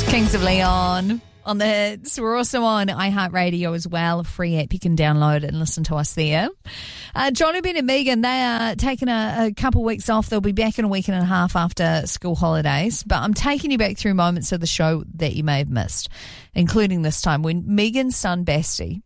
Kings of Leon on the hits. We're also on iHeartRadio as well, a free app. You can download it and listen to us there. Johnny, Ben and Megan, they are taking a couple weeks off. They'll be back in a week and a half after school holidays. But I'm taking you back through moments of the show that you may have missed, including this time when Megan's son, Basti,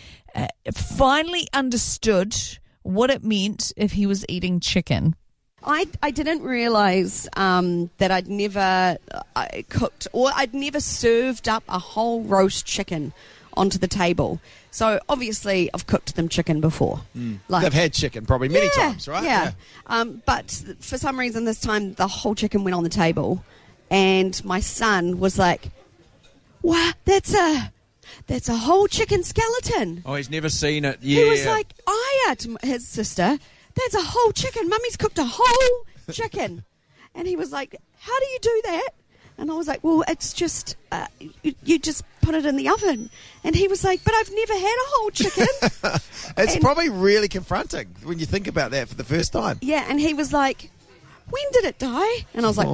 finally understood what it meant if he was eating chicken. I didn't realise that I'd never cooked or I'd never served up a whole roast chicken onto the table. So obviously I've cooked them chicken before. They've had chicken probably many times, right? Yeah. But for some reason this time the whole chicken went on the table and my son was like, wow, that's a whole chicken skeleton. Oh, he's never seen it. Yeah. He was like, to his sister, that's a whole chicken. Mummy's cooked a whole chicken. And he was like, how do you do that? And I was like, well, it's just, you just put it in the oven. And he was like, but I've never had a whole chicken. It's probably really confronting when you think about that for the first time. Yeah, and he was like, when did it die? And I was like,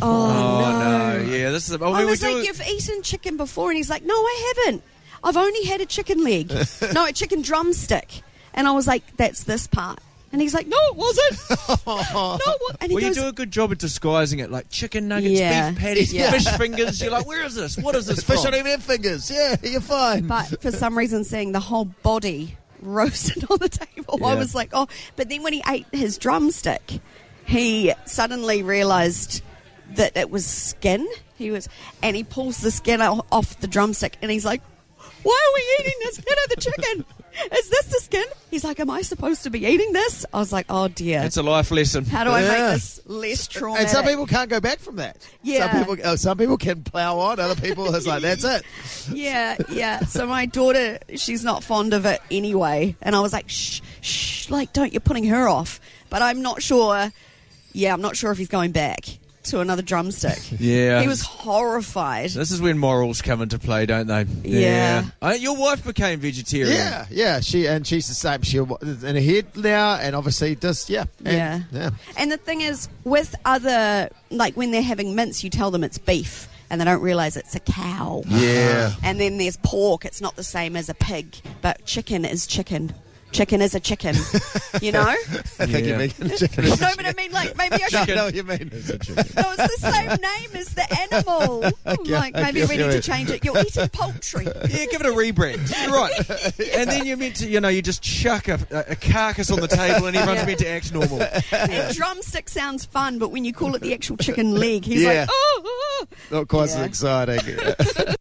oh no. Yeah, this is. I was like, you've eaten chicken before? And he's like, no, I haven't. I've only had a chicken leg. No, a chicken drumstick. And I was like, that's this part. And he's like, no, it wasn't. No, and he well, goes, you do a good job at disguising it, like chicken nuggets, beef patties, fish fingers. You're like, where is this? What is this Fish from? don't even have fingers. Yeah, you're fine. But for some reason, seeing the whole body roasted on the table, I was like, oh. But then when he ate his drumstick, he suddenly realised that it was skin. And he pulls the skin off the drumstick, and he's like, why are we eating the skin of the chicken? Is this the skin? He's like, am I supposed to be eating this? I was like, oh dear. It's a life lesson. How do I make this less traumatic? And some people can't go back from that. Yeah. Some people can plough on. Other people, it's like, that's it. Yeah. So my daughter, she's not fond of it anyway. And I was like, shh, like, don't, you're putting her off. But I'm not sure. Yeah, I'm not sure if he's going back to another drumstick. Yeah. He was horrified. This is when morals come into play, don't they? Yeah. Your wife became vegetarian. Yeah. She's the same. She's in her head now, and obviously does. Yeah. And the thing is, with other, like when they're having mince, you tell them it's beef, and they don't realise it's a cow. Yeah. And then there's pork. It's not the same as a pig, but chicken is chicken. Chicken is a chicken, you know? I think you mean chicken. No, but I mean, like, maybe I should... I know what you mean. It's a chicken. No, it's the same name as the animal. Maybe we need to change it. You're eating poultry. Yeah, give it a rebrand. You're right. And then you're meant to, you just chuck a carcass on the table and everyone's meant to act normal. And drumstick sounds fun, but when you call it the actual chicken leg, he's like, oh. Not quite so exciting.